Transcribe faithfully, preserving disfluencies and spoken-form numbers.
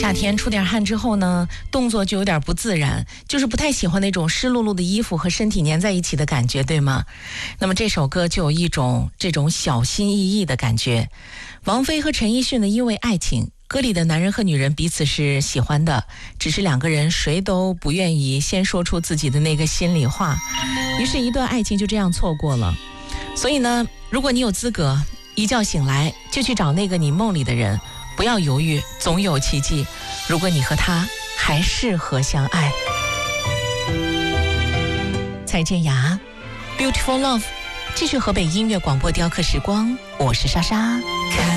夏天出点汗之后呢，动作就有点不自然，就是不太喜欢那种湿漉漉的衣服和身体粘在一起的感觉，对吗？那么这首歌就有一种这种小心翼翼的感觉。王菲和陈奕迅的《因为爱情》，歌里的男人和女人彼此是喜欢的，只是两个人谁都不愿意先说出自己的那个心里话，于是一段爱情就这样错过了。所以呢，如果你有资格一觉醒来就去找那个你梦里的人，不要犹豫，总有奇迹。如果你和他还适合相爱。蔡健雅 Beautiful Love， 继续河北音乐广播雕刻时光，我是莎莎。